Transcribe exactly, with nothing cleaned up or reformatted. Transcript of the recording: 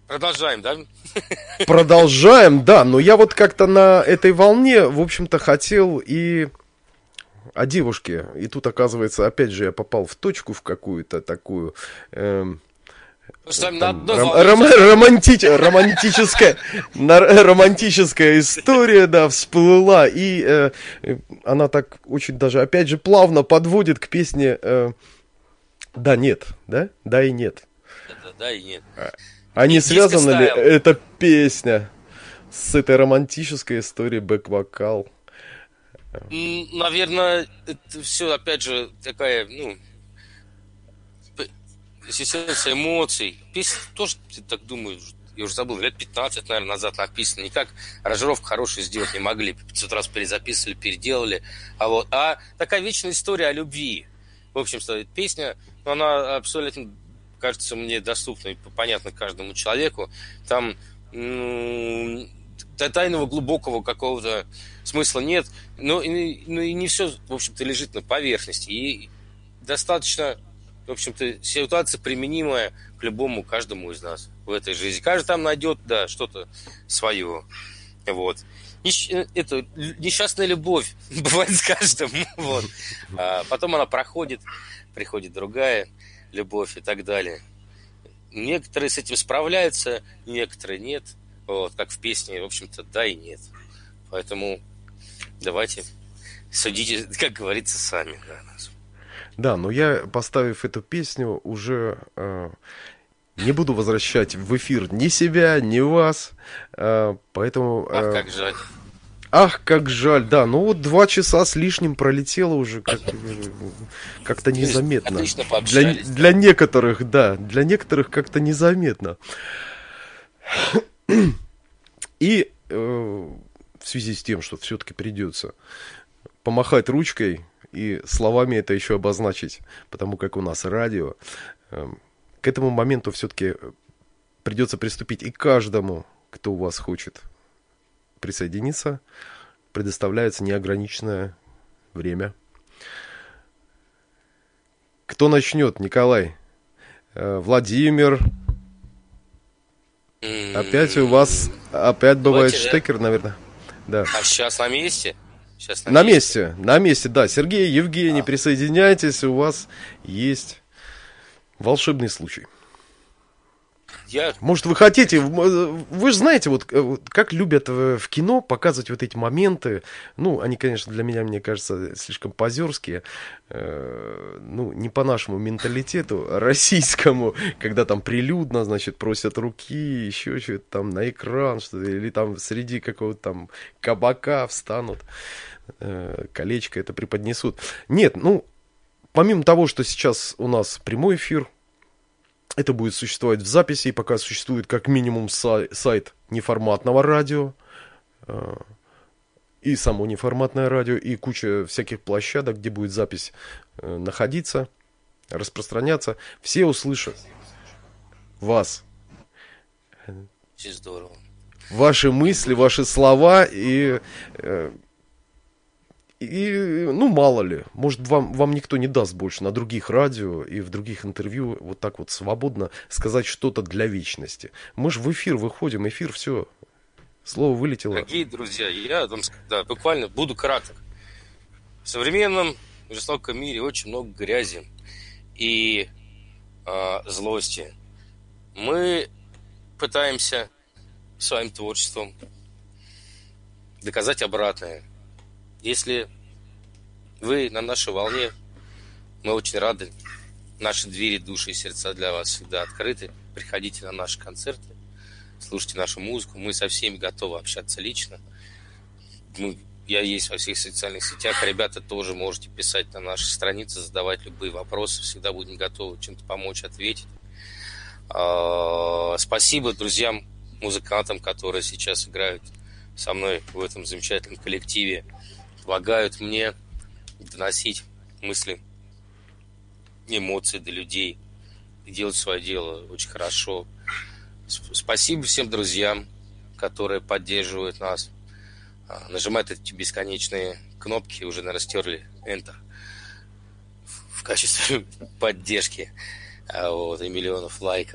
Продолжаем, да? Продолжаем, да, но я вот как-то на этой волне, в общем-то, хотел и о девушке. И тут, оказывается, опять же, я попал в точку в какую-то такую... эм, С вами на там одной ром- волне ром- сейчас. романтич- романтическая, на- романтическая история, да, всплыла. И э, э, она так очень даже, опять же, плавно подводит к песне э, «Да, нет», да? «Да и нет». Да, да и нет. А не Ди- Диско связана ли стайл. эта песня с этой романтической историей бэк-вокал? Наверное, это все, опять же, такая, ну, п- эссенция эмоций. Песня тоже, я так думаю, я уже забыл, лет пятнадцать, наверное, назад написано. Никак аранжировку хорошую сделать не могли. пятьсот раз перезаписывали, переделали. А вот, а такая вечная история о любви. В общем-то, песня, ну, она абсолютно, кажется мне, доступна и понятна каждому человеку. Там м, т- тайного глубокого какого-то смысла нет. Но и, ну, и не все, в общем-то, лежит на поверхности. И достаточно, в общем-то, ситуация применимая к любому, каждому из нас в этой жизни. Каждый там найдет, да, что-то свое. Вот. Нещ- это, несчастная любовь бывает с каждым. Вот. А потом она проходит, приходит другая любовь и так далее. Некоторые с этим справляются, некоторые нет. Вот, как в песне, в общем-то, да и нет. Поэтому давайте судите, как говорится, сами. Да, нас. Да, но я, поставив эту песню, уже э, не буду возвращать в эфир ни себя, ни вас. Э, поэтому... Ах, э, как жаль. ах, как жаль, да. Ну вот два часа с лишним пролетело уже как, как-то незаметно. Отлично Для, пообщались. для некоторых, да, для некоторых как-то незаметно. И э, в связи с тем, что все-таки придется помахать ручкой и словами это еще обозначить, потому как у нас радио, э, к этому моменту все-таки придется приступить и каждому, кто у вас хочет присоединиться, предоставляется неограниченное время. Кто начнет, Николай? Э, Владимир. Опять у вас, опять бывает Давайте, да. штекер, наверное. Да. А сейчас на месте? Сейчас на, На месте. месте, на месте, да. Сергей, Евгений, А. присоединяйтесь, у вас есть волшебный случай. Я... Может, вы хотите, вы же знаете, вот как любят в кино показывать вот эти моменты. Ну, они, конечно, для меня, мне кажется, слишком позерские. Ну, не по нашему менталитету, а российскому, когда там прилюдно, значит, просят руки, еще что-то там на экран, что-то, или там среди какого-то там кабака встанут, колечко это преподнесут. Нет, ну, помимо того, что сейчас у нас прямой эфир, это будет существовать в записи, и пока существует как минимум сай- сайт неформатного радио, э, и само неформатное радио, и куча всяких площадок, где будет запись э, находиться, распространяться. Все услышат вас, Очень здорово. ваши мысли, ваши слова, и... Э, И, ну, мало ли, может, вам, вам никто не даст больше на других радио и в других интервью вот так вот свободно сказать что-то для вечности. Мы же в эфир выходим, эфир, все, слово вылетело. Дорогие друзья, я вам да, буквально буду краток. В современном жестоком мире очень много грязи и э, злости. Мы пытаемся своим творчеством доказать обратное. Если вы на нашей волне, мы очень рады. Наши двери, души и сердца для вас всегда открыты. Приходите на наши концерты, слушайте нашу музыку. Мы со всеми готовы общаться лично. Мы, я есть во всех социальных сетях. Ребята тоже можете писать на наши страницы, задавать любые вопросы. Всегда будем готовы чем-то помочь, ответить. Спасибо друзьям, музыкантам, которые сейчас играют со мной в этом замечательном коллективе. Помогают мне доносить мысли, эмоции до людей и делать свое дело очень хорошо. Спасибо всем друзьям, которые поддерживают нас, нажимают эти бесконечные кнопки, уже, наверное, стерли Enter в качестве поддержки, вот, и миллионов лайков.